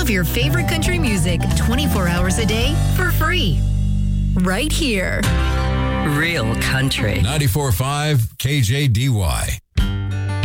of your favorite country music 24 hours a day for free. Right here. Real country. 94.5 KJDY.